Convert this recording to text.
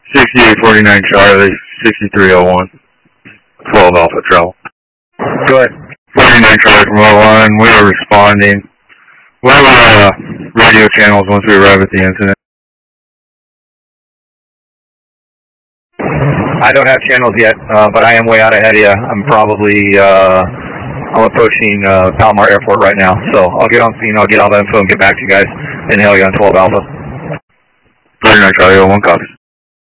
6849 Charlie, 6301. 12 Alpha Travel. Go ahead. 49 Charlie from 01, we are responding. What are our radio channels once we arrive at the incident? I don't have channels yet, but I am way out ahead of you. I'm probably, I'm approaching Palomar Airport right now. So I'll get on scene, I'll get all the info and get back to you guys and hail you on 12 Alpha. 49 Charlie 01, copies.